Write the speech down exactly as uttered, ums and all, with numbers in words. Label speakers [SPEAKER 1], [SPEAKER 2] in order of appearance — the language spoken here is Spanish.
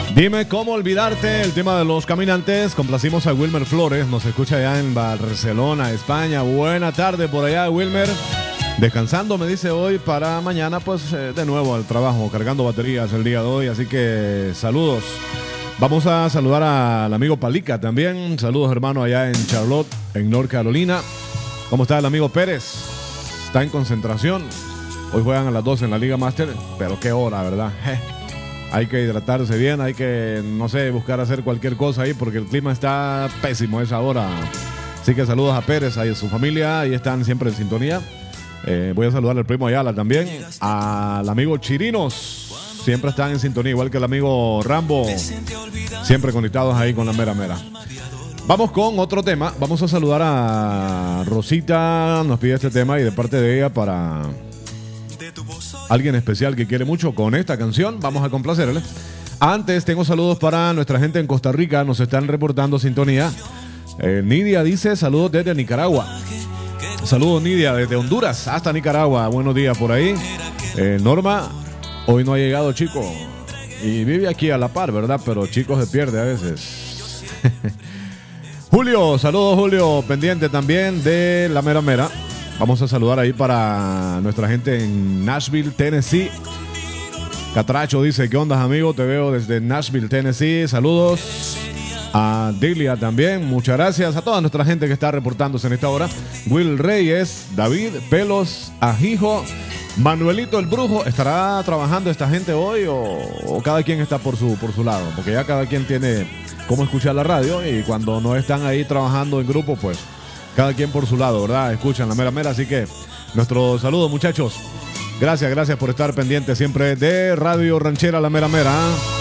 [SPEAKER 1] Dime cómo olvidarte, el tema de los caminantes. Complacimos a Wilmer Flores, nos escucha allá en Barcelona, España. Buena tarde por allá, Wilmer. Descansando, me dice hoy, para mañana, pues eh, de nuevo al trabajo, cargando baterías el día de hoy. Así que saludos. Vamos a saludar al amigo Palica también. Saludos, hermano, allá en Charlotte, en North Carolina. ¿Cómo está el amigo Pérez? Está en concentración. Hoy juegan a las doce en la Liga Master, pero qué hora, ¿verdad? Hay que hidratarse bien, hay que, no sé, buscar hacer cualquier cosa ahí porque el clima está pésimo a esa hora. Así que saludos a Pérez y a su familia, ahí están siempre en sintonía. Eh, voy a saludar al primo Ayala también, al amigo Chirinos, siempre están en sintonía, igual que el amigo Rambo, siempre conectados ahí con la mera mera. Vamos con otro tema, vamos a saludar a Rosita, nos pide este tema y de parte de ella para alguien especial que quiere mucho con esta canción, vamos a complacerle. Antes tengo saludos para nuestra gente en Costa Rica, nos están reportando sintonía. eh, Nidia dice saludos desde Nicaragua. Saludos Nidia desde Honduras hasta Nicaragua, buenos días por ahí. eh, Norma, hoy no ha llegado chico y vive aquí a la par, ¿verdad? Pero chico se pierde a veces. Julio, saludos Julio, pendiente también de la mera mera. Vamos a saludar ahí para nuestra gente en Nashville, Tennessee. Catracho dice, ¿qué onda, amigo? Te veo desde Nashville, Tennessee. Saludos a Delia también. Muchas gracias a toda nuestra gente que está reportándose en esta hora. Will Reyes, David Pelos, Ajijo, Manuelito el Brujo. ¿Estará trabajando esta gente hoy o, o cada quien está por su, por su lado? Porque ya cada quien tiene cómo escuchar la radio y cuando no están ahí trabajando en grupo, pues cada quien por su lado, ¿verdad? Escuchan la mera mera, así que nuestro saludo, muchachos. Gracias, gracias por estar pendientes siempre de Radio Ranchera La Mera Mera.